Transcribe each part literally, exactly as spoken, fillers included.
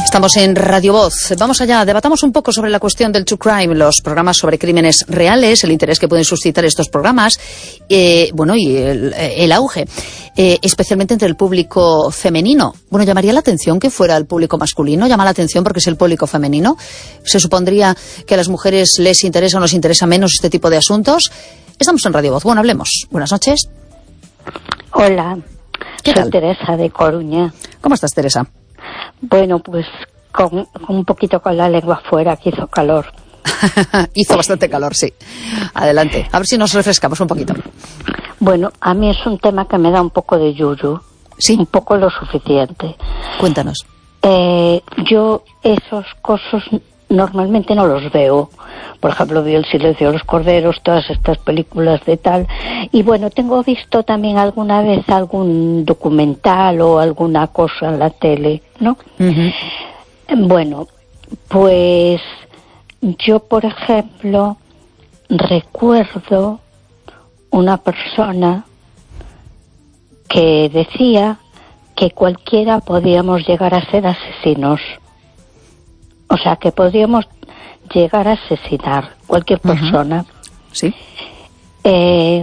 Estamos en Radio Voz. Vamos allá, debatamos un poco sobre la cuestión del true crime, los programas sobre crímenes reales, el interés que pueden suscitar estos programas, eh, bueno, y el, el auge, eh, especialmente entre el público femenino. Bueno, llamaría la atención que fuera el público masculino, llama la atención porque es el público femenino. Se supondría que a las mujeres les interesa o nos interesa menos este tipo de asuntos. Estamos en Radio Voz. Bueno, hablemos. Buenas noches. Hola, ¿Qué soy tal? Teresa de Coruña. ¿Cómo estás, Teresa? Bueno, pues con, con un poquito con la lengua afuera, que hizo calor. Hizo bastante calor, sí. Adelante. A ver si nos refrescamos un poquito. Bueno, a mí es un tema que me da un poco de yuyu. Sí. Un poco lo suficiente. Cuéntanos. Eh, yo esos cosas normalmente no los veo. Por ejemplo, vi El silencio de los corderos, todas estas películas de tal. Y bueno, tengo visto también alguna vez algún documental o alguna cosa en la tele, ¿no? Uh-huh. Bueno, pues yo, por ejemplo, recuerdo una persona que decía que cualquiera podíamos llegar a ser asesinos. O sea, que podríamos llegar a asesinar cualquier persona. Uh-huh. Sí. Eh,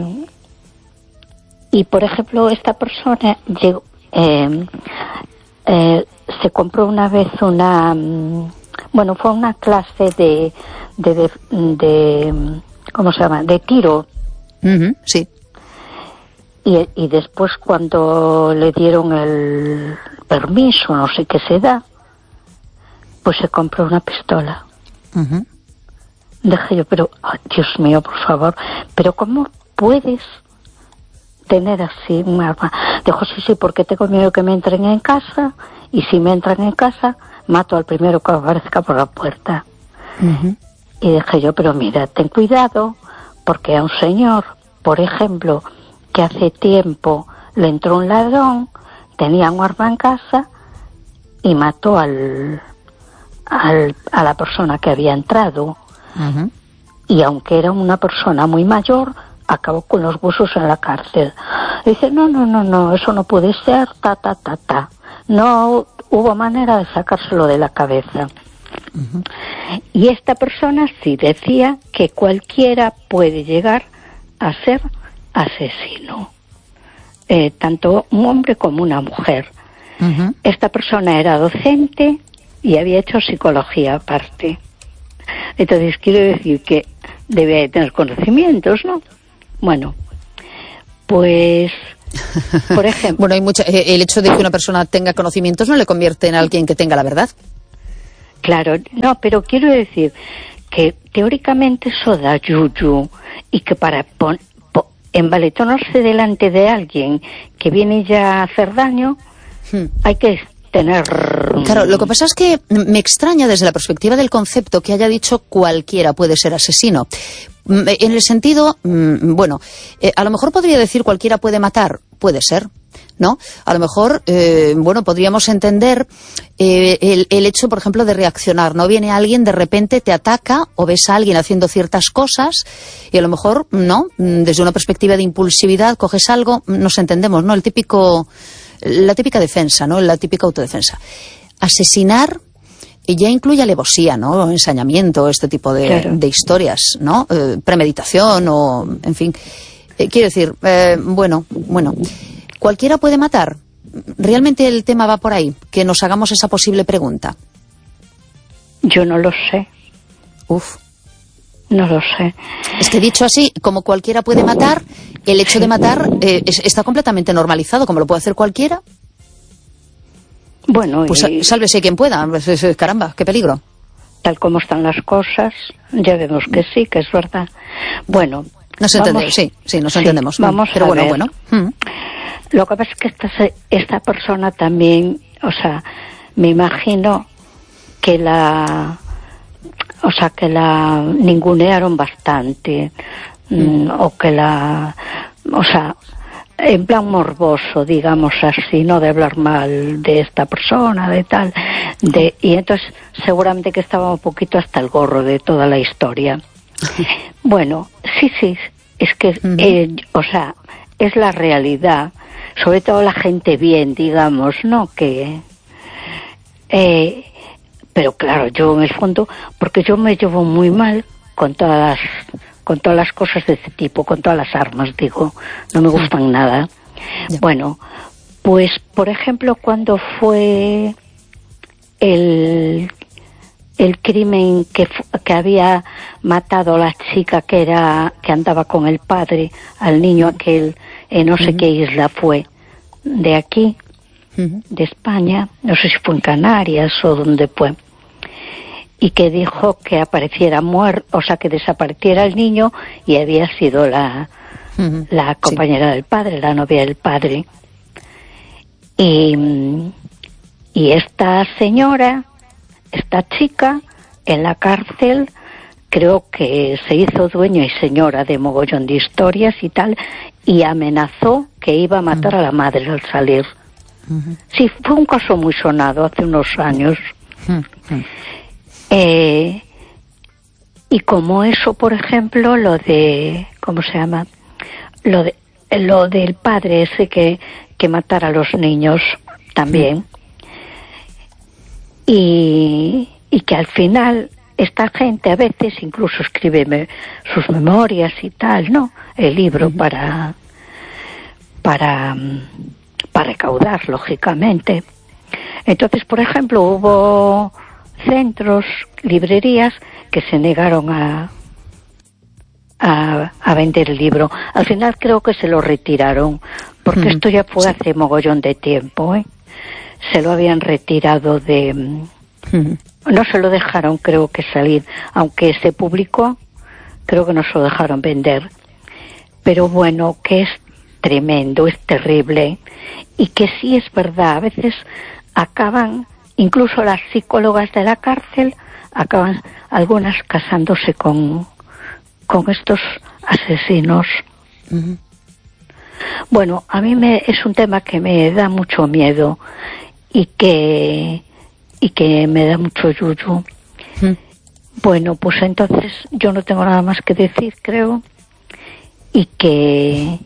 y, por ejemplo, esta persona llegó, eh, eh, se compró una vez una... Bueno, fue una clase de... de, de, de ¿cómo se llama? De tiro. Uh-huh. Sí. Y, y después, cuando le dieron el permiso, no sé qué se da, pues se compró una pistola. Uh-huh. Dije yo, pero, oh, Dios mío, por favor, pero ¿cómo puedes tener así un arma? Dijo, sí, sí, porque tengo miedo que me entren en casa, y si me entran en casa, mato al primero que aparezca por la puerta. Uh-huh. Y dije yo, pero mira, ten cuidado, porque a un señor, por ejemplo, que hace tiempo le entró un ladrón, tenía un arma en casa, y mató al... Al, a la persona que había entrado. Uh-huh. Y aunque era una persona muy mayor, acabó con los huesos en la cárcel. Y dice, no, no, no, no, eso no puede ser, ta, ta, ta, ta. No hubo manera de sacárselo de la cabeza. Uh-huh. Y esta persona sí decía que cualquiera puede llegar a ser asesino, eh, tanto un hombre como una mujer. Uh-huh. Esta persona era docente y había hecho psicología aparte. Entonces quiero decir que debe tener conocimientos, ¿no? Bueno, pues, por ejemplo... bueno, hay mucha, el hecho de que una persona tenga conocimientos no le convierte en alguien que tenga la verdad. Claro, no, pero quiero decir que teóricamente eso da yuyu, y que para pon, po, envaletonarse delante de alguien que viene ya a hacer daño, hmm. hay que... tener... Claro, lo que pasa es que me extraña desde la perspectiva del concepto que haya dicho cualquiera puede ser asesino. En el sentido, bueno, eh, a lo mejor podría decir cualquiera puede matar, puede ser, ¿no? A lo mejor, eh, bueno, podríamos entender eh, el, el hecho, por ejemplo, de reaccionar, ¿no? Viene alguien, de repente te ataca o ves a alguien haciendo ciertas cosas y a lo mejor, ¿no? Desde una perspectiva de impulsividad coges algo, nos entendemos, ¿no? El típico... La típica defensa, ¿no? La típica autodefensa. Asesinar ya incluye alevosía, ¿no? Ensañamiento, este tipo de, claro. de historias, ¿no? Eh, premeditación o, en fin. Eh, quiero decir, eh, bueno, bueno, ¿cualquiera puede matar? ¿Realmente el tema va por ahí? Que nos hagamos esa posible pregunta. Yo no lo sé. Uf. No lo sé. Es que dicho así, como cualquiera puede matar, el hecho de matar eh, es, está completamente normalizado, como lo puede hacer cualquiera. Bueno, pues y... sálvese quien pueda. Caramba, qué peligro. Tal como están las cosas, ya vemos que sí, que es verdad. Bueno, nos entendemos, sí, sí, nos sí, entendemos. Vamos Pero a bueno, ver. bueno. Mm. Lo que pasa es que esta, esta persona también, o sea, me imagino que la... O sea, que la ningunearon bastante, mm. o que la... O sea, en plan morboso, digamos así, no de hablar mal de esta persona, de tal, de y entonces seguramente que estaba un poquito hasta el gorro de toda la historia. Bueno, sí, sí, es que, uh-huh. eh, o sea, es la realidad, sobre todo la gente bien, digamos, ¿no? Que... Eh, pero claro, yo en el fondo, porque yo me llevo muy mal con todas las, con todas las cosas de este tipo, con todas las armas, digo, no me gustan sí. nada. Ya. Bueno, pues por ejemplo, cuando fue el el crimen que que había matado a la chica que era que andaba con el padre, al niño aquel, en no sé uh-huh. qué isla fue, de aquí, uh-huh. de España, no sé si fue en Canarias o donde fue, y que dijo que apareciera muerto, o sea, que desapareciera el niño y había sido la uh-huh. la compañera sí. del padre, la novia del padre. Y, y esta señora, esta chica, en la cárcel, creo que se hizo dueña y señora de mogollón de historias y tal, y amenazó que iba a matar uh-huh. a la madre al salir. Uh-huh. Sí, fue un caso muy sonado hace unos años. Uh-huh. Eh, y como eso, por ejemplo, lo de, ¿cómo se llama? Lo de, lo del padre ese que, que matara a los niños también. Uh-huh. Y, y que al final esta gente a veces incluso escribe me, sus memorias y tal, ¿no? El libro uh-huh. para, para, para recaudar, lógicamente. Entonces, por ejemplo, hubo centros, librerías que se negaron a, a, a vender el libro. Al final creo que se lo retiraron, porque uh-huh. esto ya fue sí. hace mogollón de tiempo, ¿eh? Se lo habían retirado de... Uh-huh. No se lo dejaron, creo que salir, aunque se publicó, creo que no se lo dejaron vender. Pero bueno, que es tremendo, es terrible, y que sí es verdad, a veces acaban, incluso las psicólogas de la cárcel, acaban algunas casándose con, con estos asesinos. Uh-huh. Bueno, a mí me, es un tema que me da mucho miedo y que y que me da mucho yuyu. Mm. Bueno, pues entonces yo no tengo nada más que decir, creo, y que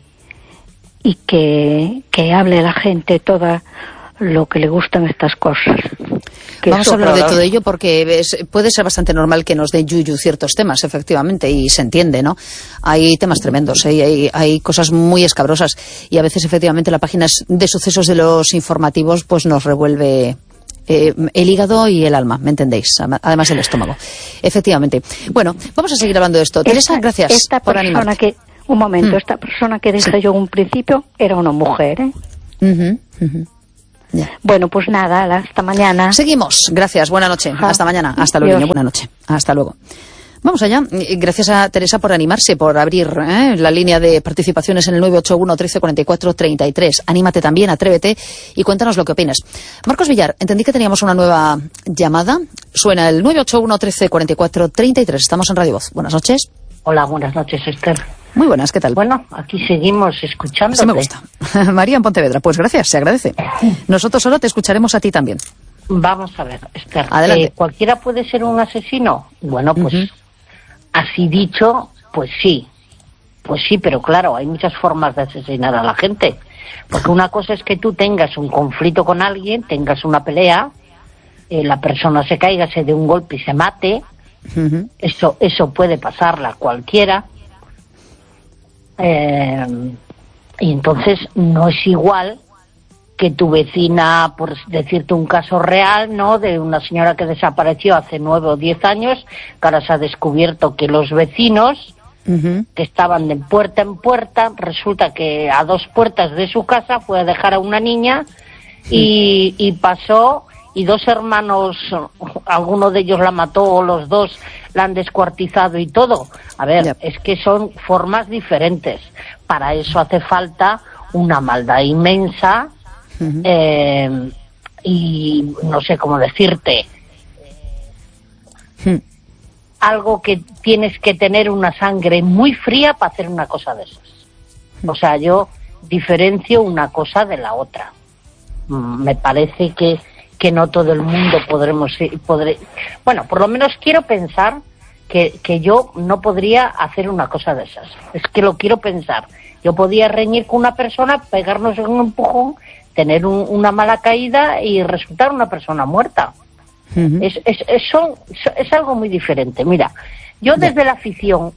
y que que hable la gente toda lo que le gustan estas cosas. Vamos a hablar de todo ello porque es, puede ser bastante normal que nos den yuyu ciertos temas, efectivamente, y se entiende, ¿no? Hay temas tremendos, ¿eh? hay, hay cosas muy escabrosas y a veces, efectivamente, la página de sucesos de los informativos pues nos revuelve eh, el hígado y el alma, ¿me entendéis? Además el estómago. Efectivamente. Bueno, vamos a seguir hablando de esto. Esta, Teresa, gracias esta por persona animarte. Que, un momento, mm. esta persona que dije sí. yo en un principio era una mujer, ¿eh? Uh-huh, uh-huh. Ya. Bueno, pues nada, hasta mañana. Seguimos. Gracias. Buena noche. Ah, hasta mañana. Hasta luego. Dios. Buena noche. Hasta luego. Vamos allá. Gracias a Teresa por animarse, por abrir ¿eh? la línea de participaciones en el nueve ocho uno, trece, cuarenta y cuatro, treinta y tres. Anímate también, atrévete y cuéntanos lo que opinas. Marcos Villar, entendí que teníamos una nueva llamada. Suena el nueve ocho uno, trece, cuarenta y cuatro, treinta y tres. Estamos en Radio Voz. Buenas noches. Hola, buenas noches, Esther. Muy buenas, ¿qué tal? Bueno, aquí seguimos escuchándote. Así me gusta. María en Pontevedra, pues gracias, se agradece. Nosotros ahora te escucharemos a ti también. Vamos a ver, Esther. Adelante. Eh, ¿Cualquiera puede ser un asesino? Bueno, pues uh-huh. así dicho, pues sí. Pues sí, pero claro, hay muchas formas de asesinar a la gente. Porque una cosa es que tú tengas un conflicto con alguien, tengas una pelea, eh, la persona se caiga, se dé un golpe y se mate. Uh-huh. Eso, eso puede pasarla a cualquiera. Eh, y entonces no es igual que tu vecina, por decirte un caso real, ¿no? De una señora que desapareció hace nueve o diez años, que ahora se ha descubierto que los vecinos uh-huh. que estaban de puerta en puerta, resulta que a dos puertas de su casa fue a dejar a una niña y, y pasó, y dos hermanos, alguno de ellos la mató o los dos la han descuartizado y todo. A ver, yep. es que son formas diferentes. Para eso hace falta una maldad inmensa uh-huh. eh, y no sé cómo decirte. Uh-huh. Algo que tienes que tener una sangre muy fría para hacer una cosa de esas. Uh-huh. O sea, yo diferencio una cosa de la otra. Me parece que que no todo el mundo podremos podré, bueno, por lo menos quiero pensar que, que yo no podría hacer una cosa de esas. Es que lo quiero pensar. Yo podía reñir con una persona, pegarnos en un empujón, tener un, una mala caída y resultar una persona muerta. Uh-huh. Es, es, es, son, es algo muy diferente. Mira, yo desde la afición,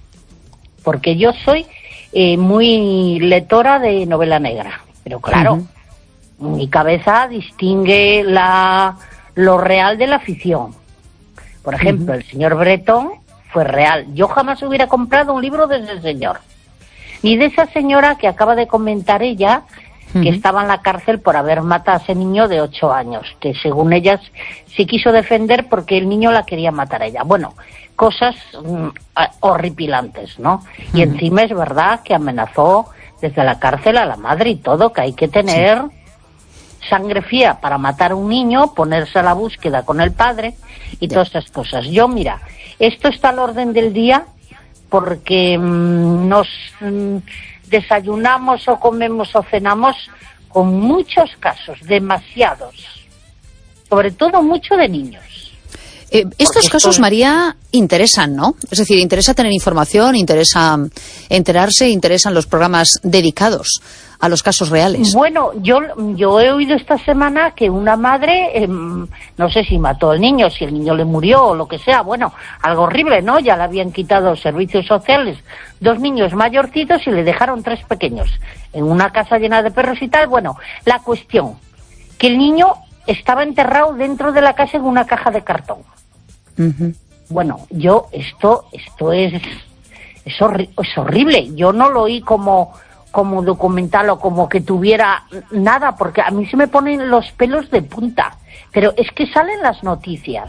porque yo soy eh, muy lectora de novela negra, pero claro, uh-huh. mi cabeza distingue la, lo real de la ficción. Por ejemplo, uh-huh. el señor Bretón fue real. Yo jamás hubiera comprado un libro de ese señor, ni de esa señora que acaba de comentar ella, que uh-huh. estaba en la cárcel por haber matado a ese niño de ocho años, que según ellas se quiso defender porque el niño la quería matar a ella. Bueno, cosas mm, horripilantes, ¿no? Uh-huh. Y encima es verdad que amenazó desde la cárcel a la madre y todo, que hay que tener sí. sangre fría para matar a un niño, ponerse a la búsqueda con el padre y yeah. todas esas cosas. Yo, mira, esto está al orden del día porque mmm, nos... Mmm, desayunamos o comemos o cenamos con muchos casos, demasiados, sobre todo mucho de niños. Eh, estos casos, esto... María, interesan, ¿no? Es decir, interesa tener información, interesa enterarse, interesan los programas dedicados a los casos reales. Bueno, yo yo he oído esta semana que una madre, eh, no sé si mató al niño, si el niño le murió o lo que sea, bueno, algo horrible, ¿no? Ya le habían quitado servicios sociales, dos niños mayorcitos y le dejaron tres pequeños en una casa llena de perros y tal. Bueno, la cuestión, que el niño estaba enterrado dentro de la casa en una caja de cartón. Uh-huh. Bueno, yo, esto esto es es, horri- es horrible. Yo no lo oí como... como documental o como que tuviera nada, porque a mí se me ponen los pelos de punta, pero es que salen las noticias.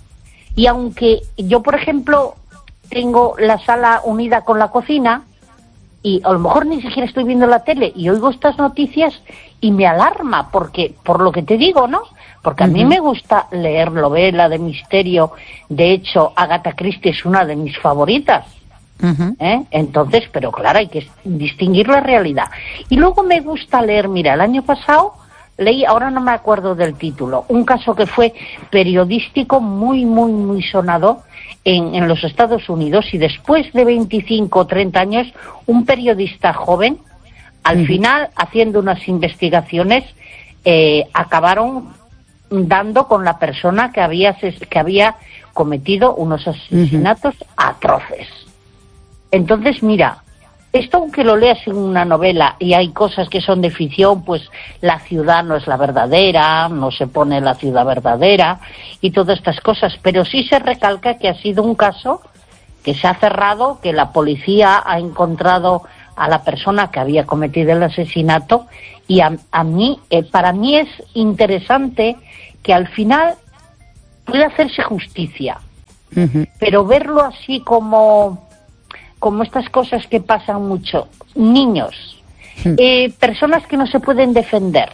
Y aunque yo, por ejemplo, tengo la sala unida con la cocina, y a lo mejor ni siquiera estoy viendo la tele, y oigo estas noticias y me alarma, porque por lo que te digo, ¿no? Porque a uh-huh. mí me gusta leer novela de misterio. De hecho, Agatha Christie es una de mis favoritas. Uh-huh. ¿Eh? Entonces, pero claro, hay que distinguir la realidad. Y luego me gusta leer, mira, el año pasado leí, ahora no me acuerdo del título, un caso que fue periodístico muy, muy, muy sonado en, en los Estados Unidos, y después de veinticinco o treinta años, un periodista joven, al uh-huh. final, haciendo unas investigaciones, eh, acabaron dando con la persona que había, que había cometido unos asesinatos uh-huh. atroces. Entonces, mira, esto aunque lo leas en una novela y hay cosas que son de ficción, pues la ciudad no es la verdadera, no se pone la ciudad verdadera y todas estas cosas, pero sí se recalca que ha sido un caso que se ha cerrado, que la policía ha encontrado a la persona que había cometido el asesinato, y a, a mí, eh, para mí es interesante que al final pueda hacerse justicia, uh-huh. pero verlo así como... como estas cosas que pasan mucho, niños, eh, personas que no se pueden defender,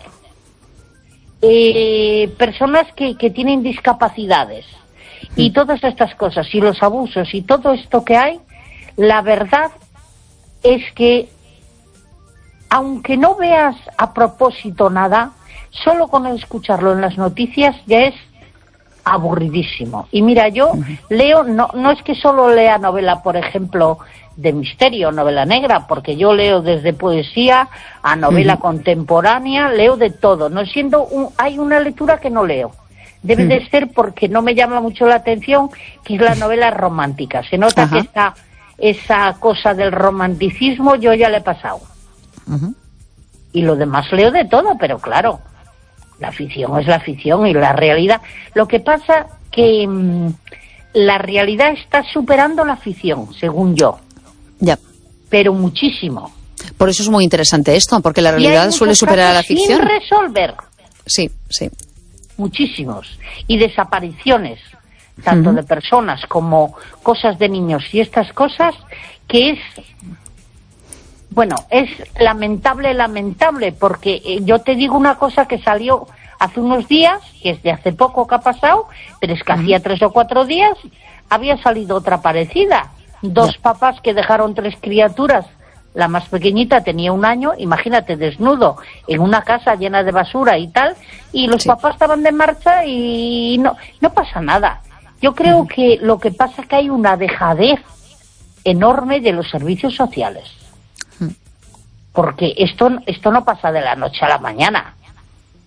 eh, personas que, que tienen discapacidades y todas estas cosas y los abusos y todo esto que hay, la verdad es que aunque no veas a propósito nada, solo con escucharlo en las noticias ya es aburridísimo. Y mira, yo uh-huh. leo, no, no es que solo lea novela, por ejemplo, de misterio, novela negra, porque yo leo desde poesía a novela uh-huh. contemporánea, leo de todo, no siendo un, hay una lectura que no leo. Debe uh-huh. de ser porque no me llama mucho la atención, que es la novela romántica. Se nota uh-huh. que esa, esa cosa del romanticismo yo ya le he pasado. Uh-huh. Y lo demás leo de todo, pero claro, la ficción es la ficción y la realidad. Lo que pasa que mmm, la realidad está superando la ficción, según yo. Ya. Pero muchísimo. Por eso es muy interesante esto, porque la realidad suele superar a la ficción. Sin resolver. Sí, sí. Muchísimos. Y desapariciones, tanto uh-huh. de personas como cosas de niños y estas cosas, que es... Bueno, es lamentable, lamentable, porque eh, yo te digo una cosa que salió hace unos días, que es de hace poco que ha pasado, pero es que uh-huh. hacía tres o cuatro días había salido otra parecida. Dos yeah. papás que dejaron tres criaturas, la más pequeñita tenía un año, imagínate, desnudo, en una casa llena de basura y tal, y los sí. papás estaban de marcha y no, no pasa nada. Yo creo uh-huh. que lo que pasa es que hay una dejadez enorme de los servicios sociales. Porque esto, esto no pasa de la noche a la mañana.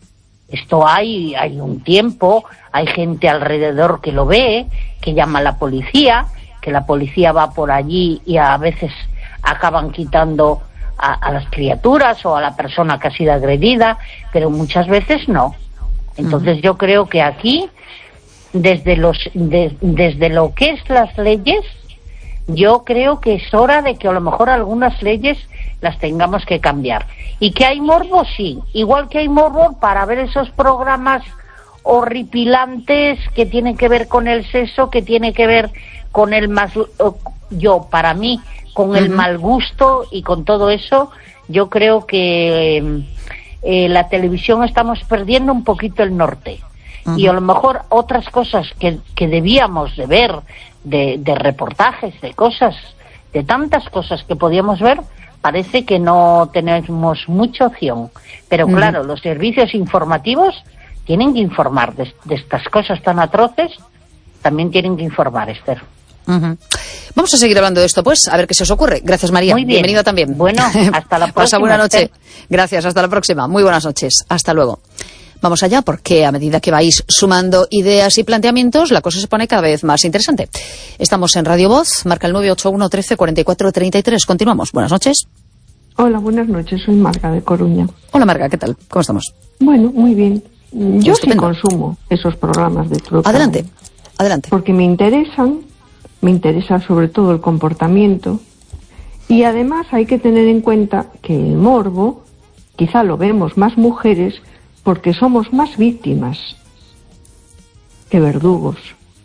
Esto hay, hay un tiempo, hay gente alrededor que lo ve, que llama a la policía, que la policía va por allí y a veces acaban quitando a, a las criaturas o a la persona que ha sido agredida, pero muchas veces no. Entonces yo creo que aquí, desde los de, desde lo que es las leyes, yo creo que es hora de que a lo mejor algunas leyes las tengamos que cambiar. Y que hay morbo, sí, igual que hay morbo para ver esos programas horripilantes que tienen que ver con el sexo, que tiene que ver con el más, yo, para mí, con uh-huh. el mal gusto y con todo eso. Yo creo que eh, la televisión estamos perdiendo un poquito el norte. Uh-huh. Y a lo mejor otras cosas que, que debíamos de ver, de, de reportajes, de cosas, de tantas cosas que podíamos ver, parece que no tenemos mucha opción. Pero uh-huh. claro, los servicios informativos tienen que informar de, de estas cosas tan atroces, también tienen que informar, Esther. Uh-huh. Vamos a seguir hablando de esto, pues, a ver qué se os ocurre. Gracias, María. Muy bien. Bienvenida también. Bueno, hasta la próxima. Pasa buena noche. Gracias, hasta la próxima. Muy buenas noches. Hasta luego. Vamos allá, porque a medida que vais sumando ideas y planteamientos, la cosa se pone cada vez más interesante. Estamos en Radio Voz, marca el nueve ocho uno, trece, cuarenta y cuatro, treinta y tres. Continuamos. Buenas noches. Hola, buenas noches. Soy Marga, de Coruña. Hola, Marga, ¿qué tal? ¿Cómo estamos? Bueno, muy bien. Yo Estupendo. sí consumo esos programas de True Crime. Adelante, adelante. Porque me interesan, me interesa sobre todo el comportamiento, y además hay que tener en cuenta que el morbo, quizá lo vemos más mujeres, porque somos más víctimas que verdugos.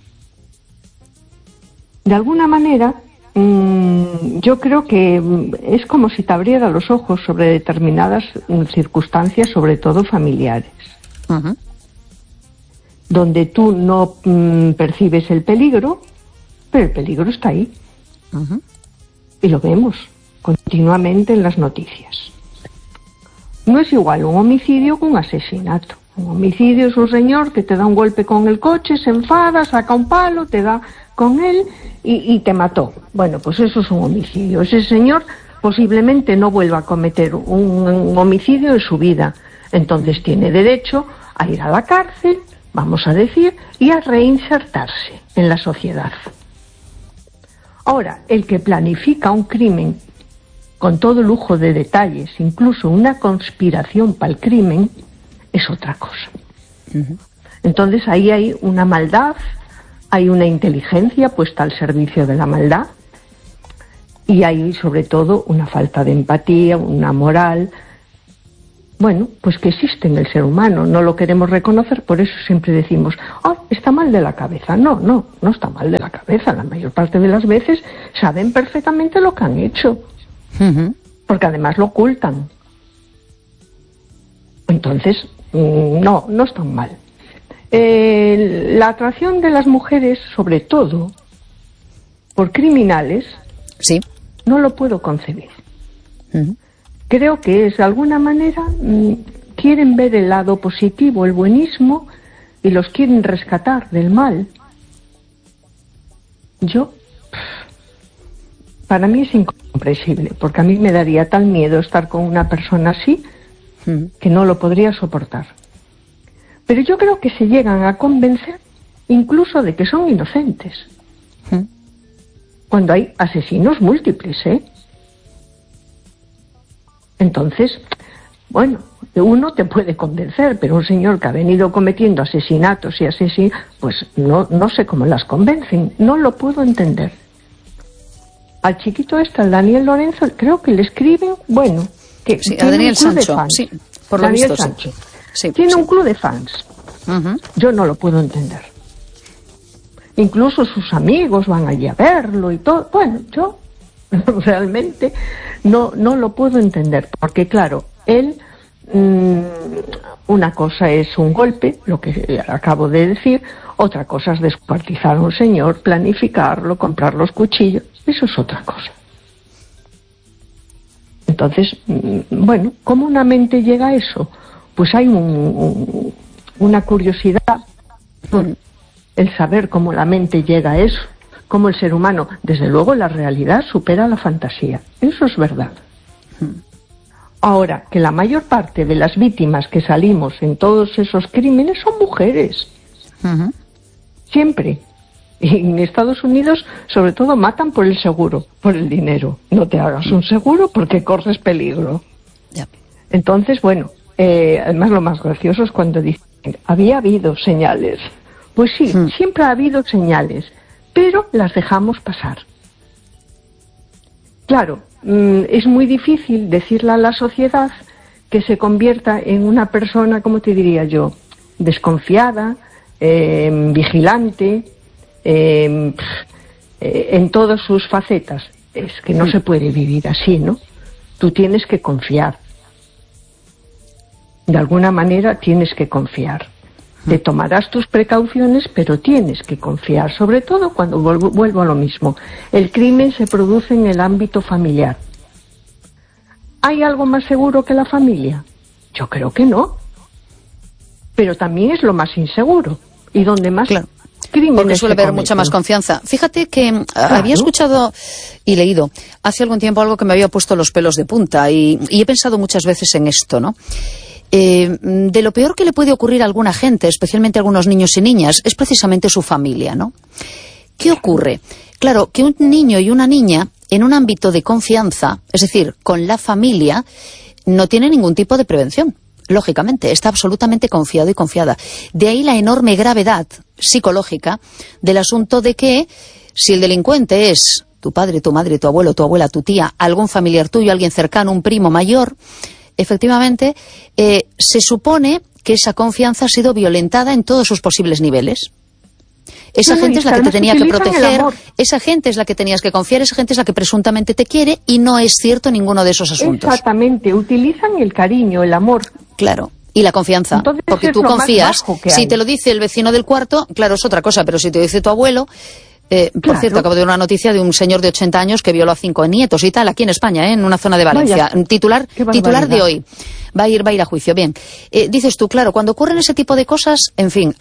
De alguna manera, mmm, yo creo que es como si te abriera los ojos sobre determinadas circunstancias, sobre todo familiares, uh-huh. donde tú no mmm, percibes el peligro, pero el peligro está ahí. Uh-huh. Y lo vemos continuamente en las noticias. No es igual un homicidio que un asesinato. Un homicidio es un señor que te da un golpe con el coche, se enfada, saca un palo, te da con él y, y te mató. Bueno, pues eso es un homicidio. Ese señor posiblemente no vuelva a cometer un, un homicidio en su vida. Entonces tiene derecho a ir a la cárcel, vamos a decir, y a reinsertarse en la sociedad. Ahora, el que planifica un crimen con todo lujo de detalles, incluso una conspiración para el crimen, es otra cosa. Uh-huh. Entonces ahí hay una maldad, hay una inteligencia puesta al servicio de la maldad, y hay sobre todo una falta de empatía, una moral, bueno, pues que existe en el ser humano, no lo queremos reconocer, por eso siempre decimos, oh, está mal de la cabeza. No, no, no está mal de la cabeza, la mayor parte de las veces saben perfectamente lo que han hecho. Uh-huh. Porque además lo ocultan. Entonces, no, no están mal. Eh, la atracción de las mujeres, sobre todo, por criminales, sí, no lo puedo concebir. Uh-huh. Creo que es, de alguna manera, mmm, quieren ver el lado positivo, el buenismo, y los quieren rescatar del mal. Yo... Para mí es incomprensible, porque a mí me daría tal miedo estar con una persona así que no lo podría soportar. Pero yo creo que se llegan a convencer incluso de que son inocentes. Cuando hay asesinos múltiples, ¿eh? Entonces, bueno, uno te puede convencer, pero un señor que ha venido cometiendo asesinatos y asesinos, pues no, no sé cómo las convencen, no lo puedo entender. Al chiquito este, al Daniel Lorenzo, creo que le escriben, bueno, que sí, tiene a Daniel un club Sancho, de fans. Sí, por lo Daniel visto, Sancho. Sí, tiene sí. un club de fans. Uh-huh. Yo no lo puedo entender. Incluso sus amigos van allí a verlo y todo. Bueno, yo realmente no, no lo puedo entender, porque claro, él, mmm, una cosa es un golpe, lo que acabo de decir, otra cosa es descuartizar a un señor, planificarlo, comprar los cuchillos. Eso es otra cosa. Entonces, bueno, ¿cómo una mente llega a eso? Pues hay un, un, una curiosidad por el saber cómo la mente llega a eso, cómo el ser humano, desde luego la realidad supera la fantasía. Eso es verdad. Ahora, que la mayor parte de las víctimas que salimos en todos esos crímenes son mujeres. Uh-huh. Siempre. Y en Estados Unidos, sobre todo, matan por el seguro, por el dinero. No te hagas un seguro porque corres peligro. Yeah. Entonces, bueno, eh, además lo más gracioso es cuando dicen, había habido señales. Pues sí, uh-huh. siempre ha habido señales, pero las dejamos pasar. Claro, es muy difícil decirle a la sociedad que se convierta en una persona, ¿cómo te diría yo?, desconfiada, eh, vigilante, eh, en todas sus facetas. Es que no se puede vivir así, ¿no? Tú tienes que confiar. De alguna manera tienes que confiar. Te tomarás tus precauciones, pero tienes que confiar, sobre todo cuando vuelvo, vuelvo a lo mismo. El crimen se produce en el ámbito familiar. ¿Hay algo más seguro que la familia? Yo creo que no. Pero también es lo más inseguro. Y donde más claro. crímenes Porque suele se haber cometen. Mucha más confianza. Fíjate que Claro. había escuchado y leído hace algún tiempo algo que me había puesto los pelos de punta y, y he pensado muchas veces en esto, ¿no? Eh, de lo peor que le puede ocurrir a alguna gente, especialmente a algunos niños y niñas, es precisamente su familia, ¿no? ¿Qué ocurre? Claro, que un niño y una niña en un ámbito de confianza, es decir, con la familia, no tiene ningún tipo de prevención. Lógicamente, está absolutamente confiado y confiada. De ahí la enorme gravedad psicológica del asunto de que si el delincuente es tu padre, tu madre, tu abuelo, tu abuela, tu tía, algún familiar tuyo, alguien cercano, un primo mayor, efectivamente, eh, se supone que esa confianza ha sido violentada en todos sus posibles niveles. Esa sí, gente es la que te tenía que proteger, el esa gente es la que tenías que confiar, esa gente es la que presuntamente te quiere y no es cierto ninguno de esos asuntos. Exactamente, utilizan el cariño, el amor. Claro, y la confianza, Entonces, porque es tú lo más confías, bajo que si hay. te lo dice el vecino del cuarto, claro, es otra cosa, pero si te lo dice tu abuelo... Eh, por Claro. cierto, acabo de ver una noticia de un señor de ochenta años que violó a cinco nietos y tal, aquí en España, ¿eh? En una zona de Valencia. Vaya, Titular, qué titular de barbaridad. hoy. Va a ir, va a ir a juicio. Bien. Eh, dices tú, claro, cuando ocurren ese tipo de cosas, en fin,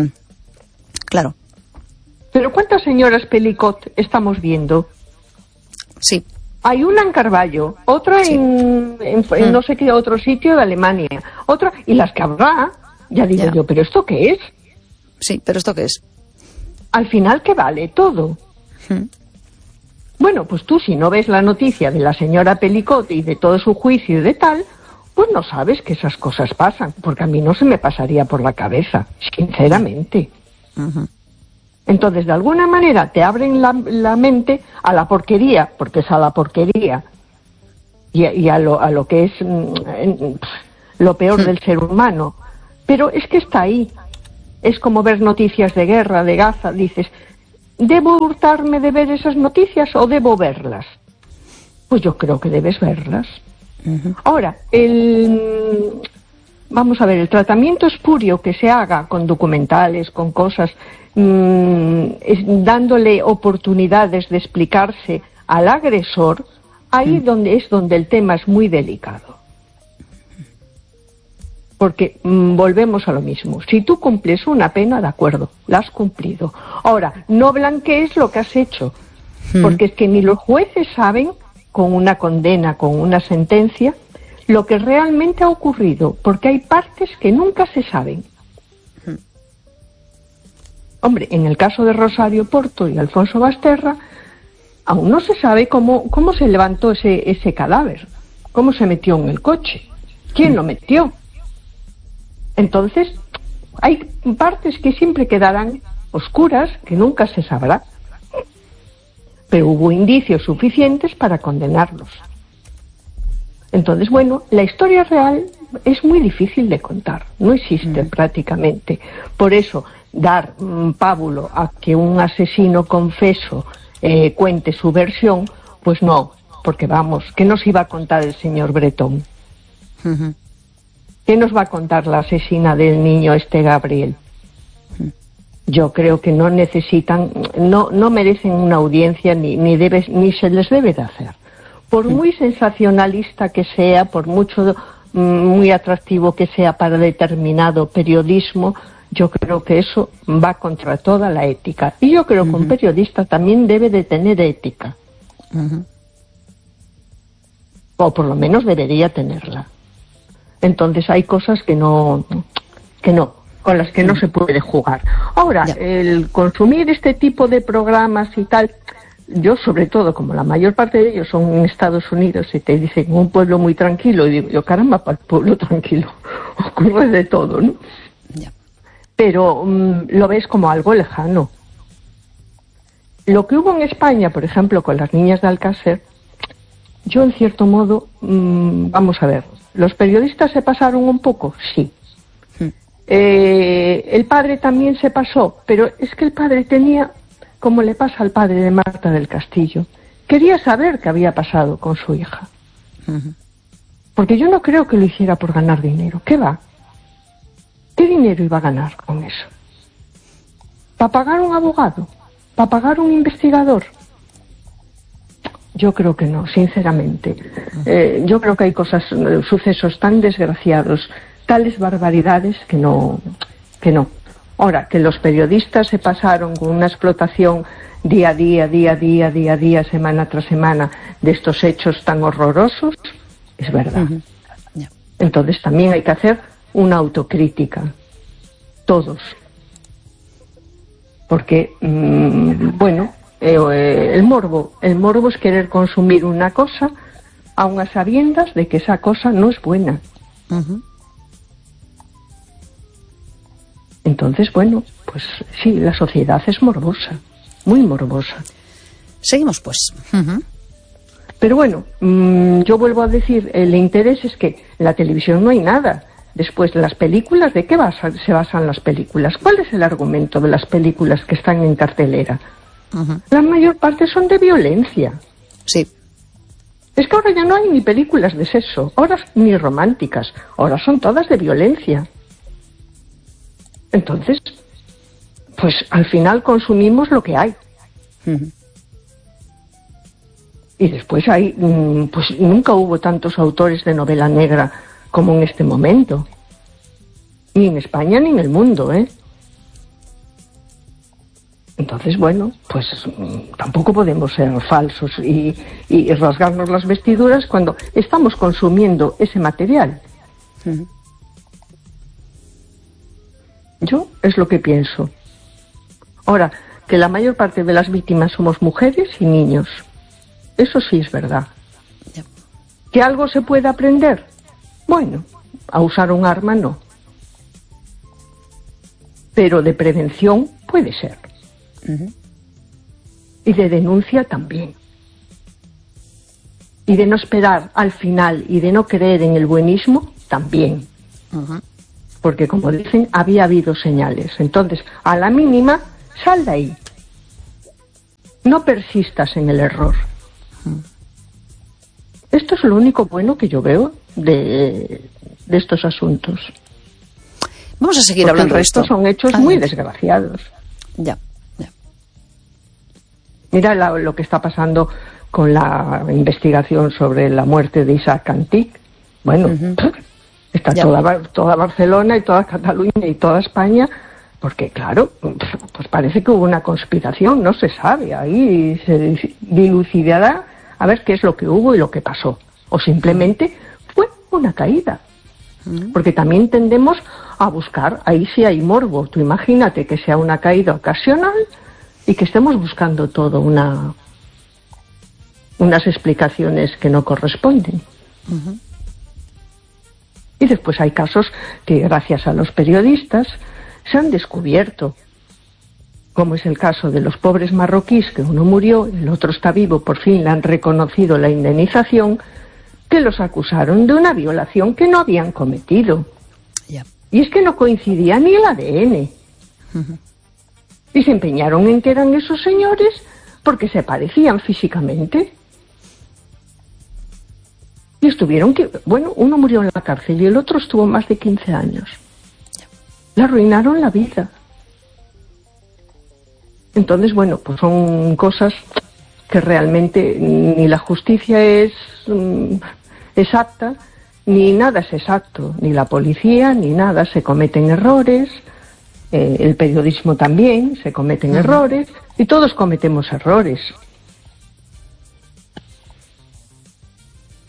claro, Pero ¿cuántas señoras Pelicot estamos viendo? sí. Hay una en Carballo, otra Sí. en, en- en Mm. no sé qué otro sitio de Alemania, otra, y las que habrá, ya digo Ya. yo, ¿pero esto qué es? Sí, pero ¿esto qué es? Al final, ¿qué vale todo? Mm. Bueno, pues tú si no ves la noticia de la señora Pelicot y de todo su juicio y de tal, pues no sabes que esas cosas pasan, porque a mí no se me pasaría por la cabeza, sinceramente. Ujú. Entonces, de alguna manera, te abren la, la mente a la porquería, porque es a la porquería, y, a- y a, lo, a lo que es mm, en- lo peor del ser humano. Pero es que está ahí. Es como ver noticias de guerra, de Gaza. Dices, ¿debo hurtarme de ver esas noticias o debo verlas? Pues yo creo que debes verlas. Ahora, el... Vamos a ver, el tratamiento espurio que se haga con documentales, con cosas, mmm, es dándole oportunidades de explicarse al agresor, ahí donde es donde el tema es muy delicado. Porque mmm, volvemos a lo mismo. Si tú cumples una pena, de acuerdo, la has cumplido. Ahora, no blanquees lo que has hecho, porque es que ni los jueces saben, con una condena, con una sentencia, lo que realmente ha ocurrido, porque hay partes que nunca se saben. Hombre, en el caso de Rosario Porto y Alfonso Basterra, aún no se sabe cómo, cómo se levantó ese, ese cadáver, cómo se metió en el coche, quién lo metió. Entonces, hay partes que siempre quedarán oscuras, que nunca se sabrá. Pero hubo indicios suficientes para condenarlos. Entonces, bueno, la historia real es muy difícil de contar, no existe mm. prácticamente. Por eso, dar un pábulo a que un asesino confeso eh, cuente su versión, pues no, porque vamos, ¿qué nos iba a contar el señor Bretón? Uh-huh. ¿Qué nos va a contar la asesina del niño este Gabriel? Uh-huh. Yo creo que no necesitan, no, no merecen una audiencia ni, ni, debe, ni se les debe de hacer. Por muy sensacionalista que sea, por mucho muy atractivo que sea para determinado periodismo, yo creo que eso va contra toda la ética. Y yo creo uh-huh. que un periodista también debe de tener ética. Uh-huh. o por lo menos debería tenerla. Entonces hay cosas que no, que no, con las que no se puede jugar. Ahora, ya. el consumir este tipo de programas y tal, yo sobre todo, como la mayor parte de ellos son en Estados Unidos y te dicen un pueblo muy tranquilo, y digo yo, caramba, para el pueblo tranquilo ocurre de todo, ¿no? Ya. Pero um, lo ves como algo lejano. Lo que hubo en España, por ejemplo, con las niñas de Alcácer, yo en cierto modo, mmm, vamos a ver, ¿los periodistas se pasaron un poco? Sí. Hmm. Eh, el padre también se pasó, pero es que el padre tenía, como le pasa al padre de Marta del Castillo, quería saber qué había pasado con su hija. Uh-huh. Porque yo no creo que lo hiciera por ganar dinero. ¿Qué va? ¿Qué dinero iba a ganar con eso? ¿Para pagar un abogado? ¿Para pagar un investigador? Yo creo que no, sinceramente. Eh, yo creo que hay cosas, sucesos tan desgraciados, tales barbaridades que no, que no. Ahora, que los periodistas se pasaron con una explotación día a día, día a día, día a día, semana tras semana, de estos hechos tan horrorosos, es verdad. Uh-huh. Yeah. Entonces también hay que hacer una autocrítica, todos. Porque, mmm, bueno... Eh, el morbo, el morbo es querer consumir una cosa aun a sabiendas de que esa cosa no es buena. Uh-huh. Entonces, bueno, pues sí, la sociedad es morbosa, muy morbosa. Seguimos pues. Uh-huh. Pero bueno, mmm, yo vuelvo a decir, el interés es que en la televisión no hay nada. Después, las películas, ¿de qué basan, se basan las películas? ¿Cuál es el argumento de las películas que están en cartelera? Uh-huh. La mayor parte son de violencia. Sí. Es que ahora ya no hay ni películas de sexo, ahora ni románticas, ahora son todas de violencia. Entonces, pues al final consumimos lo que hay. Uh-huh. Y después hay, pues nunca hubo tantos autores de novela negra como en este momento. Ni en España ni en el mundo, ¿eh? Entonces, bueno, pues tampoco podemos ser falsos y, y rasgarnos las vestiduras cuando estamos consumiendo ese material. Uh-huh. Yo es lo que pienso. Ahora, que la mayor parte de las víctimas somos mujeres y niños. Eso sí es verdad. Yeah. ¿Que algo se puede aprender? Bueno, a usar un arma no. Pero de prevención puede ser. Uh-huh. Y de denuncia también. Y de no esperar al final y de no creer en el buenismo también. Uh-huh. Porque como dicen, había habido señales. Entonces, a la mínima, sal de ahí. No persistas en el error. Uh-huh. Esto es lo único bueno que yo veo de, de estos asuntos. Vamos a seguir Porque hablando el resto de esto. Son hechos muy desgraciados. Ya. Mira la, lo que está pasando con la investigación sobre la muerte de Isaac Antic. Bueno, uh-huh. está toda, toda Barcelona y toda Cataluña y toda España, porque claro, pues parece que hubo una conspiración, no se sabe, ahí se dilucidará a ver qué es lo que hubo y lo que pasó. O simplemente fue una caída. Uh-huh. Porque también tendemos a buscar, ahí sí hay morbo. Tú imagínate que sea una caída ocasional y que estemos buscando todo una unas explicaciones que no corresponden. Uh-huh. Y después hay casos que gracias a los periodistas se han descubierto, como es el caso de los pobres marroquíes, que uno murió, el otro está vivo, por fin le han reconocido la indemnización, que los acusaron de una violación que no habían cometido. Yeah. Y es que no coincidía ni el A D N. Uh-huh. Y se empeñaron en que eran esos señores porque se parecían físicamente. Y estuvieron que, bueno, uno murió en la cárcel y el otro estuvo más de quince años. Le arruinaron la vida. Entonces, bueno, pues son cosas que realmente ni la justicia es um, exacta, ni nada es exacto, ni la policía, ni nada, se cometen errores, eh, el periodismo también, se cometen uh-huh. errores, y todos cometemos errores.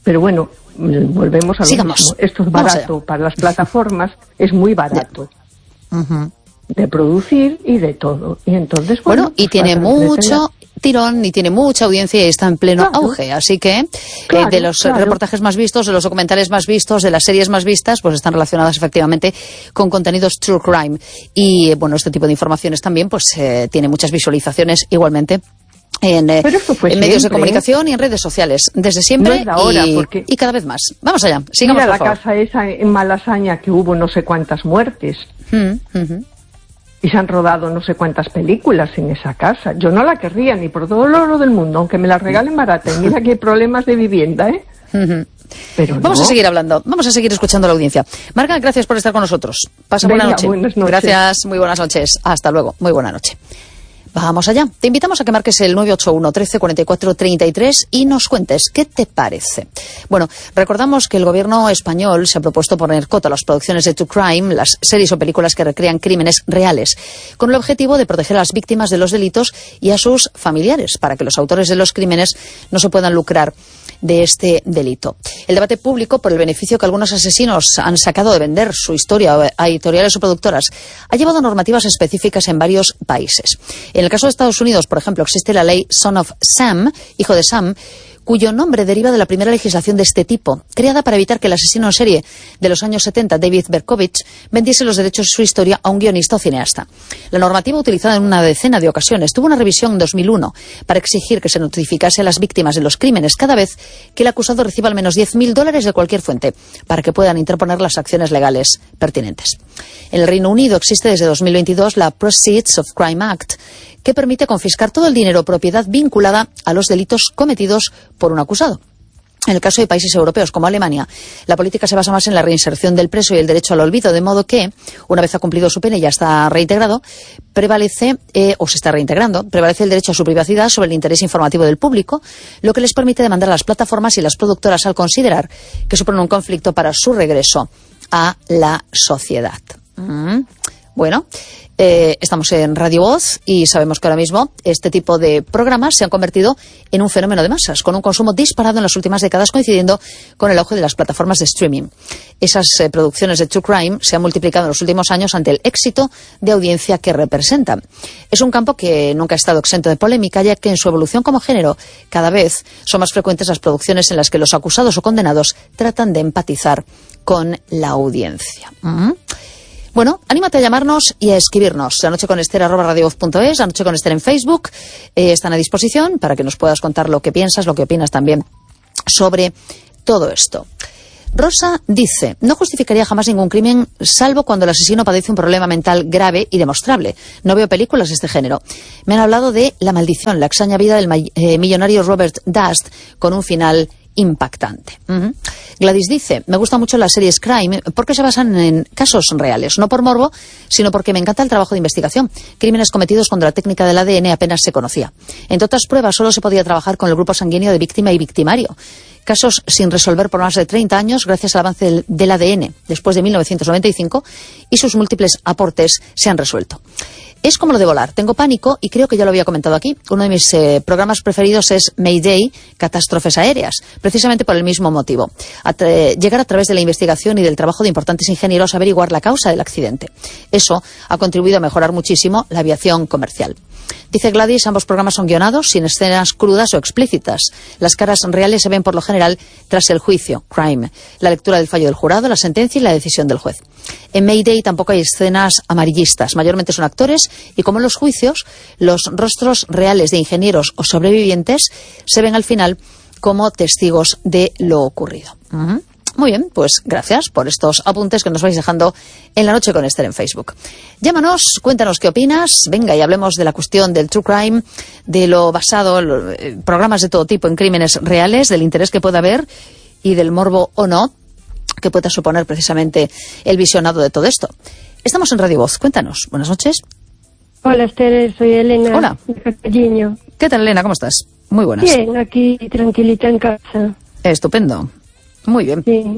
Pero bueno, volvemos a lo Sigamos. mismo. Esto es barato para las plataformas, es muy barato. Uh-huh. De producir y de todo. Y entonces, bueno, bueno y pues tiene mucho tirón y tiene mucha audiencia y está en pleno claro. auge. Así que claro, eh, de los claro. reportajes más vistos, de los documentales más vistos, de las series más vistas, pues están relacionadas efectivamente con contenidos true crime. Y bueno, este tipo de informaciones también pues eh, tiene muchas visualizaciones igualmente. En, eh, en medios de comunicación, ¿eh? Y en redes sociales, desde siempre, no es ahora, y, porque... y cada vez más. Vamos allá, sigamos, Mira por la favor. casa esa en Malasaña que hubo no sé cuántas muertes. Mm, uh-huh. Y se han rodado no sé cuántas películas en esa casa. Yo no la querría ni por todo el oro del mundo, aunque me la regalen barata. Y mira que hay problemas de vivienda, ¿eh? Uh-huh. Pero vamos no. a seguir hablando, vamos a seguir escuchando a la audiencia. Marga, gracias por estar con nosotros. Pasa Venga, buena noche. buenas noches. Gracias, muy buenas noches. Hasta luego, muy buena noche. Vamos allá. Te invitamos a que marques el nueve ocho uno, trece, cuarenta y cuatro, treinta y tres y nos cuentes qué te parece. Bueno, recordamos que el gobierno español se ha propuesto poner coto a las producciones de true crime, las series o películas que recrean crímenes reales, con el objetivo de proteger a las víctimas de los delitos y a sus familiares, para que los autores de los crímenes no se puedan lucrar de este delito. El debate público por el beneficio que algunos asesinos han sacado de vender su historia a editoriales o productoras ha llevado a normativas específicas en varios países. En el caso de Estados Unidos, por ejemplo, existe la ley Son of Sam, hijo de Sam, cuyo nombre deriva de la primera legislación de este tipo, creada para evitar que el asesino en serie de los años setenta, David Berkowitz, vendiese los derechos de su historia a un guionista o cineasta. La normativa, utilizada en una decena de ocasiones, tuvo una revisión en dos mil uno para exigir que se notificase a las víctimas de los crímenes cada vez que el acusado reciba al menos diez mil dólares de cualquier fuente, para que puedan interponer las acciones legales pertinentes. En el Reino Unido existe desde dos mil veintidós la Proceeds of Crime Act, que permite confiscar todo el dinero o propiedad vinculada a los delitos cometidos por un acusado. En el caso de países europeos como Alemania, la política se basa más en la reinserción del preso y el derecho al olvido, de modo que, una vez ha cumplido su pena y ya está reintegrado, prevalece, eh, o se está reintegrando, prevalece el derecho a su privacidad sobre el interés informativo del público, lo que les permite demandar a las plataformas y las productoras al considerar que suponen un conflicto para su regreso a la sociedad. Mm. Bueno, eh, estamos en Radio Voz y sabemos que ahora mismo este tipo de programas se han convertido en un fenómeno de masas, con un consumo disparado en las últimas décadas, coincidiendo con el auge de las plataformas de streaming. Esas eh, producciones de true crime se han multiplicado en los últimos años ante el éxito de audiencia que representan. Es un campo que nunca ha estado exento de polémica, ya que en su evolución como género cada vez son más frecuentes las producciones en las que los acusados o condenados tratan de empatizar con la audiencia. ¿Mm? Bueno, anímate a llamarnos y a escribirnos. Anocheconester arroba radiovoz punto es, Anocheconester en Facebook. Eh, están a disposición para que nos puedas contar lo que piensas, lo que opinas también sobre todo esto. Rosa dice, no justificaría jamás ningún crimen, salvo cuando el asesino padece un problema mental grave y demostrable. No veo películas de este género. Me han hablado de La maldición, la extraña vida del eh, millonario Robert Dust, con un final impactante. Uh-huh. Gladys dice, me gustan mucho las series crime porque se basan en casos reales, no por morbo, sino porque me encanta el trabajo de investigación. Crímenes cometidos cuando la técnica del A D N apenas se conocía. Entre otras pruebas, solo se podía trabajar con el grupo sanguíneo de víctima y victimario. Casos sin resolver por más de treinta años gracias al avance del, del A D N después de mil novecientos noventa y cinco, y sus múltiples aportes se han resuelto. Es como lo de volar. Tengo pánico y creo que ya lo había comentado aquí. Uno de mis eh, programas preferidos es Mayday, catástrofes aéreas, precisamente por el mismo motivo. A llegar a través de la investigación y del trabajo de importantes ingenieros a averiguar la causa del accidente. Eso ha contribuido a mejorar muchísimo la aviación comercial. Dice Gladys, ambos programas son guionados, sin escenas crudas o explícitas. Las caras reales se ven por lo general tras el juicio, crime, la lectura del fallo del jurado, la sentencia y la decisión del juez. En Mayday tampoco hay escenas amarillistas, mayormente son actores y, como en los juicios, los rostros reales de ingenieros o sobrevivientes se ven al final como testigos de lo ocurrido. Uh-huh. Muy bien, pues gracias por estos apuntes que nos vais dejando en La Noche con Esther en Facebook. Llámanos, cuéntanos qué opinas, venga y hablemos de la cuestión del true crime, de lo basado en eh, programas de todo tipo en crímenes reales, del interés que pueda haber y del morbo o no que pueda suponer precisamente el visionado de todo esto. Estamos en Radio Voz, cuéntanos. Buenas noches. Hola Esther, soy Elena. Hola. De Carballiño. ¿Qué tal, Elena? ¿Cómo estás? Muy buenas. Bien, aquí tranquilita en casa. Estupendo. Muy bien. Sí.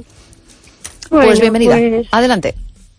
Bueno, pues bienvenida. Pues, adelante.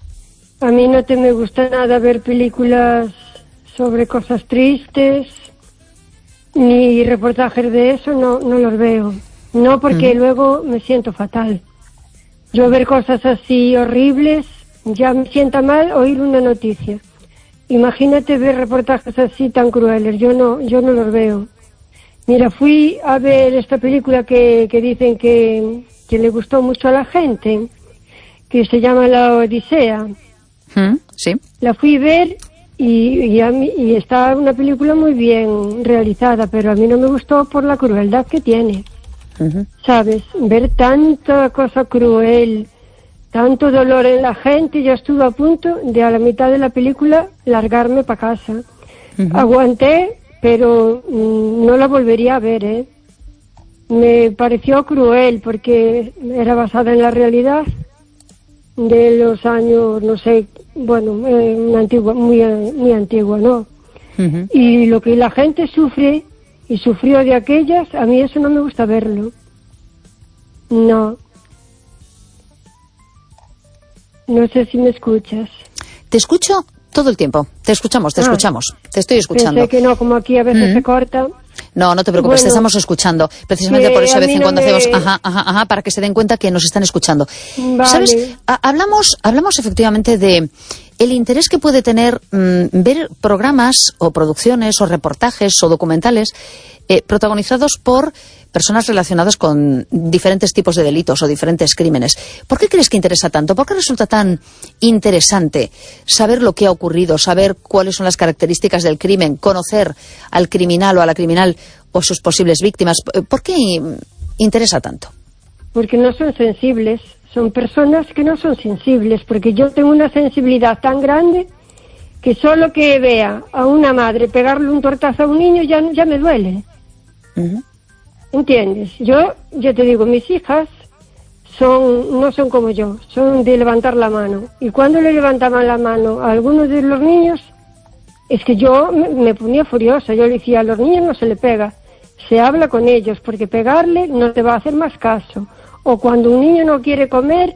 A mí no te me gusta nada ver películas sobre cosas tristes, ni reportajes de eso, no, no los veo. No, porque Mm. luego me siento fatal. Yo ver cosas así horribles, ya me sienta mal oír una noticia. Imagínate ver reportajes así tan crueles. Yo no, yo no los veo. Mira, fui a ver esta película que, que dicen que, que le gustó mucho a la gente, que se llama La Odisea. Mm, sí. La fui a ver y, y, a mí, y está una película muy bien realizada, pero a mí no me gustó por la crueldad que tiene. Uh-huh. ¿Sabes? Ver tanta cosa cruel, tanto dolor en la gente, yo estuve a punto de a la mitad de la película largarme para casa. Uh-huh. Aguanté, pero mmm, no la volvería a ver, ¿eh? Me pareció cruel porque era basada en la realidad de los años, no sé, bueno, eh, una antigua, muy, muy antigua, ¿no? Uh-huh. Y lo que la gente sufre y sufrió de aquellas, a mí eso no me gusta verlo. No. No sé si me escuchas. Te escucho todo el tiempo. Te escuchamos, te ah, escuchamos. Te estoy escuchando. Pensé que no, como aquí a veces mm. se corta. No, no te preocupes, bueno, te estamos escuchando. Precisamente por eso de vez en cuando no me... hacemos ajá, ajá, ajá, para que se den cuenta que nos están escuchando. Vale. ¿Sabes? Hablamos, hablamos efectivamente de el interés que puede tener mmm, ver programas o producciones o reportajes o documentales eh, protagonizados por personas relacionadas con diferentes tipos de delitos o diferentes crímenes. ¿Por qué crees que interesa tanto? ¿Por qué resulta tan interesante saber lo que ha ocurrido, saber cuáles son las características del crimen, conocer al criminal o a la criminal o sus posibles víctimas? ¿Por qué interesa tanto? Porque no son sensibles, son personas que no son sensibles, porque yo tengo una sensibilidad tan grande que solo que vea a una madre pegarle un tortazo a un niño ya, ya me duele. Uh-huh. ¿Entiendes? Yo, yo te digo, mis hijas son, no son como yo, son de levantar la mano. Y cuando le levantaban la mano a algunos de los niños, es que yo me, me ponía furiosa. Yo le decía, a los niños no se le pega, se habla con ellos, porque pegarle no te va a hacer más caso. O cuando un niño no quiere comer,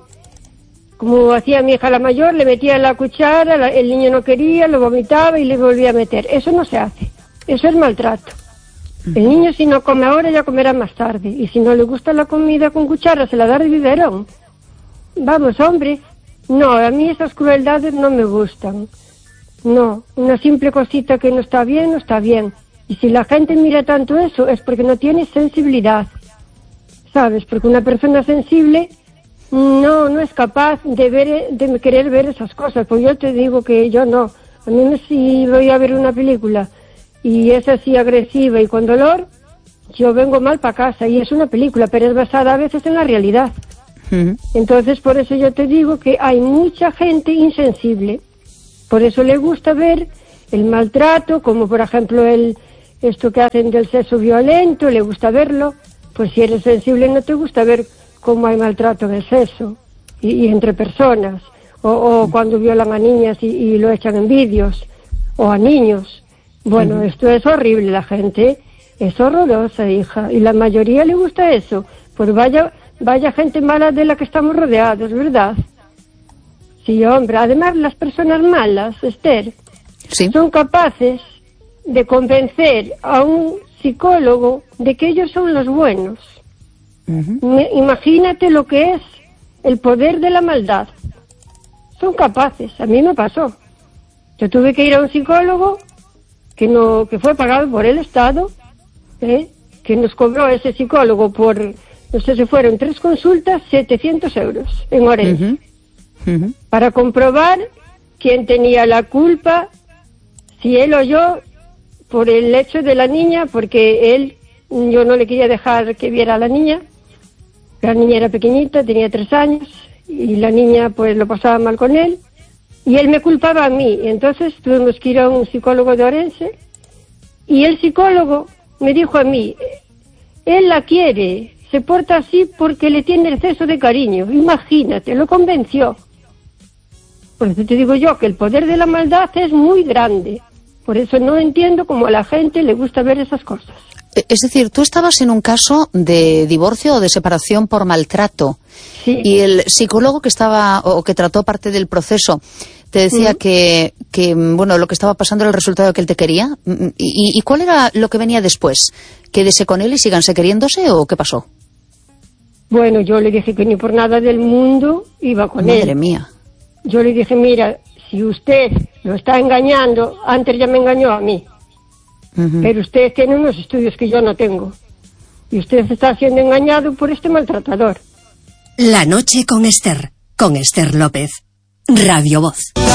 como hacía mi hija la mayor, le metía la cuchara, la, el niño no quería, lo vomitaba y le volvía a meter. Eso no se hace, eso es maltrato. El niño si no come ahora ya comerá más tarde, y si no le gusta la comida con cuchara se la da de biberón. Vamos, hombre, no, a mí esas crueldades no me gustan. No, una simple cosita que no está bien, no está bien. Y si la gente mira tanto eso es porque no tiene sensibilidad, ¿sabes? Porque una persona sensible no, no es capaz de ver, de querer ver esas cosas. Pues yo te digo que yo no. A mí me, si voy a ver una película y es así agresiva y con dolor, yo vengo mal para casa. Y es una película, pero es basada a veces en la realidad. Uh-huh. Entonces, por eso yo te digo que hay mucha gente insensible. Por eso le gusta ver el maltrato, como por ejemplo el esto que hacen del sexo violento, le gusta verlo. Pues si eres sensible no te gusta ver cómo hay maltrato en el sexo y, y entre personas. O, o cuando violan a niñas y, y lo echan en vídeos. O a niños. Bueno, uh-huh. Esto es horrible, la gente es horrorosa, hija, y la mayoría le gusta eso. Pues vaya, vaya gente mala de la que estamos rodeados, ¿verdad? Sí, hombre, además las personas malas, Esther, ¿sí? Son capaces de convencer a un psicólogo de que ellos son los buenos. Uh-huh. Imagínate lo que es el poder de la maldad. Son capaces, a mí me pasó. Yo tuve que ir a un psicólogo que no que fue pagado por el Estado, ¿eh? Que nos cobró ese psicólogo por, no sé si fueron tres consultas, setecientos euros en Orense, uh-huh. Uh-huh. Para comprobar quién tenía la culpa, si él o yo, por el hecho de la niña, porque él, yo no le quería dejar que viera a la niña, la niña era pequeñita, tenía tres años, y la niña pues lo pasaba mal con él, y él me culpaba a mí. Entonces tuvimos que ir a un psicólogo de Orense, y el psicólogo me dijo a mí, él la quiere, se porta así porque le tiene exceso de cariño. Imagínate, lo convenció. Por eso te digo yo que el poder de la maldad es muy grande. Por eso no entiendo cómo a la gente le gusta ver esas cosas. Es decir, tú estabas en un caso de divorcio o de separación por maltrato. Sí. Y el psicólogo que estaba o que trató parte del proceso te decía uh-huh. que, que bueno, lo que estaba pasando era el resultado que él te quería. ¿Y, y cuál era lo que venía después? ¿Quédese con él y síganse queriéndose o qué pasó? Bueno, yo le dije que ni por nada del mundo iba con él. Madre mía. Yo le dije, mira, si usted lo está engañando, antes ya me engañó a mí. Uh-huh. Pero usted tiene unos estudios que yo no tengo. Y usted está siendo engañado por este maltratador. La noche con Ester, con Ester López. Radio Voz.